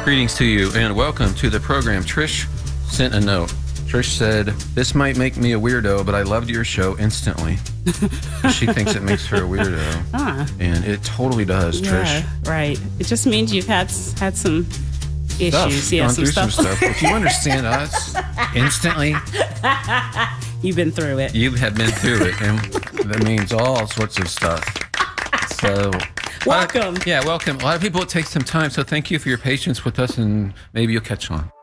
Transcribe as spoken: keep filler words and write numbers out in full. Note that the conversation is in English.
Greetings to you and welcome to the program. Trish sent a note. Trish said, this might make me a weirdo, but I loved your show instantly. She thinks it makes her a weirdo. Ah. And it totally does, Yeah, Trish. right. It just means you've had had some issues. Stuff. Yeah, Gone some through stuff. some stuff. If you understand us instantly, You've been through it. you have been through it. And that means all sorts of stuff. So... Welcome. Uh, yeah, welcome. A lot of people, it takes some time, so thank you for your patience with us, and maybe you'll catch on.